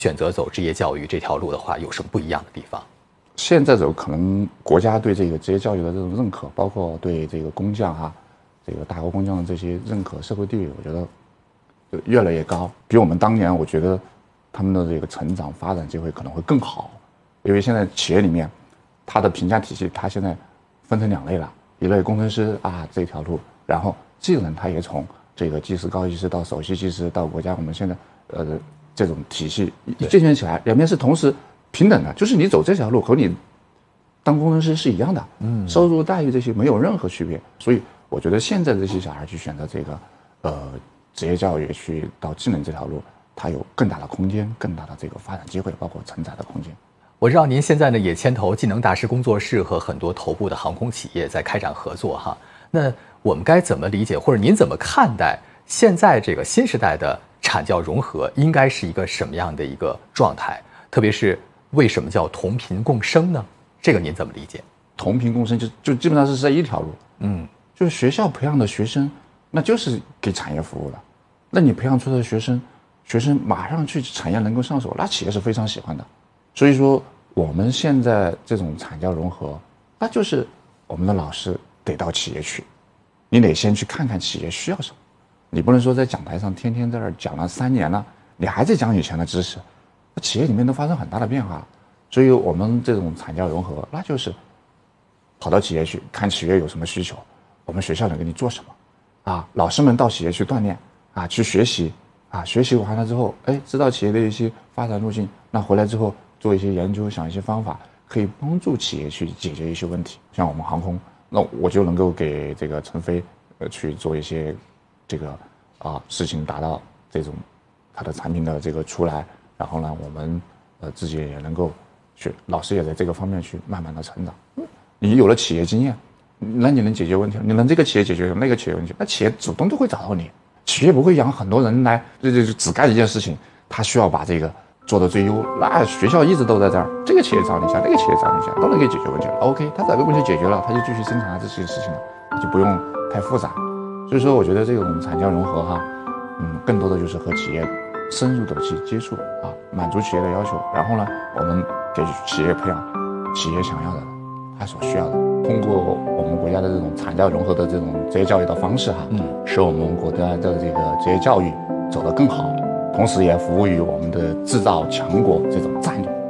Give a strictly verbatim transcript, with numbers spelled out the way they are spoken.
选择走职业教育这条路的话，有什么不一样的地方？ 现在走可能国家对这个职业教育的这种认可，包括对这个工匠哈、啊，这个打工工匠的这些认可，社会地位，我觉得就越来越高，比我们当年我觉得他们的这个成长发展机会可能会更好，因为现在企业里面它的评价体系，它现在分成两类了，一类工程师啊这条路，然后技能他也从这个技师、高技师到首席技师到国家我们现在呃这种体系一健全起来，两边是同时平等的，就是你走这条路和你当工程师是一样的，嗯，收入待遇这些没有任何区别，所以我觉得现在这些小孩去选择这个呃职业教育去到技能这条路，它有更大的空间，更大的这个发展机会，包括成长的空间。 我知道您现在呢也牵头技能大师工作室和很多头部的航空企业在开展合作哈。那我们该怎么理解，或者您怎么看待现在这个新时代的产教融合应该是一个什么样的一个状态？特别是为什么叫同频共生呢？这个您怎么理解？ 同频共生就就基本上是在一条路，嗯，就是学校培养的学生，那就是给产业服务的。那你培养出的学生，学生马上去产业能够上手，那企业是非常喜欢的。所以说，我们现在这种产教融合，那就是我们的老师得到企业去，你得先去看看企业需要什么。你不能说在讲台上天天在这儿讲了三年了，你还在讲以前的知识，那企业里面都发生很大的变化了。所以我们这种产教融合，那就是跑到企业去看企业有什么需求，我们学校能给你做什么，啊，老师们到企业去锻炼，啊，去学习，啊，学习完了之后，哎，知道企业的一些发展路径，那回来之后做一些研究，想一些方法，可以帮助企业去解决一些问题。像我们航空，那我就能够给这个陈飞，呃，去做一些这个啊事情，达到这种它的产品的这个出来，然后呢，我们呃自己也能够去，老师也在这个方面去慢慢的成长。你有了企业经验，那你能解决问题，你能这个企业解决那个企业问题，那企业主动都会找到你。企业不会养很多人来，就就只干一件事情，他需要把这个做到最优。那学校一直都在这儿，这个企业找你一下，那个企业找你一下，都能给解决问题了。OK， 他把这个问题解决了，他就继续生产他这些事情了，就不用太复杂。所以说，我觉得这种产教融合哈，嗯，更多的就是和企业深入的去接触啊，满足企业的要求，然后呢，我们给企业培养企业想要的，他所需要的。通过我们国家的这种产教融合的这种职业教育的方式哈，嗯，使我们国家的这个职业教育走得更好，同时也服务于我们的制造强国这种战略。